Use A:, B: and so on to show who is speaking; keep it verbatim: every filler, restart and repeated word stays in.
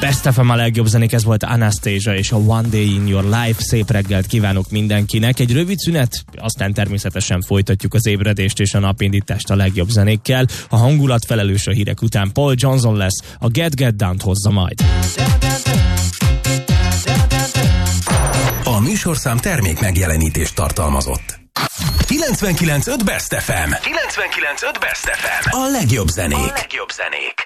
A: Best ef em a legjobb zenék, ez volt Anastasia és a One Day in Your Life. Szép reggelt kívánok mindenkinek. Egy rövid szünet, aztán természetesen folytatjuk az ébredést és a napindítást a legjobb zenékkel. A hangulat felelős a hírek után Paul Johnson lesz, a Get Get Down-t hozza majd.
B: A műsorszám termék megjelenítést tartalmazott. kilencvenkilenc pont öt Best ef em. kilencvenkilenc pont öt Best ef em. A legjobb zenék. A legjobb zenék.